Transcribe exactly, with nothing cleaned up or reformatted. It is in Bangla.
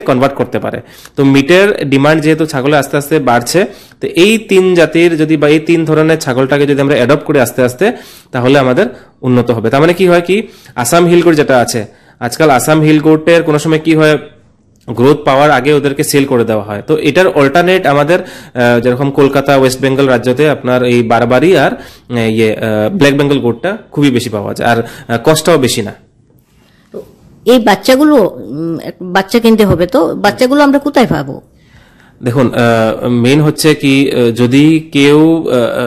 কনভার্ট করতে পারে। তো মিটের ডিমান্ড যেহেতু ছাগলে আস্তে আস্তে বাড়ছে, তো এই তিন জাতির যদি বা এই তিন ধরনের ছাগলটাকে যদি আমরা অ্যাডপ্ট করি আস্তে আস্তে, তাহলে আমাদের উন্নত হবে। তার মানে কি হয় কি, আসাম হিল গোট যেটা আছে আজকাল, আসাম হিল গোটের কোনো সময় কি হয়, গ্রোথ পাওয়ার আগে ওদেরকে সেল করে দেওয়া হয়। তো এটার অল্টারনেট আমাদের যেরকম কলকাতা, ওয়েস্ট বেঙ্গল রাজ্যতে আপনার এই বারবারি আর ইয়ে ব্ল্যাক বেঙ্গল গোটটা খুবই বেশি পাওয়া যায়, আর কষ্টটাও বেশি না। এই বাচ্চাগুলো বাচ্চা কিনতে হবে, তো বাচ্চাগুলো আমরা কোথায় পাবো? দেখুন, মেইন হচ্ছে কি, যদি কেউ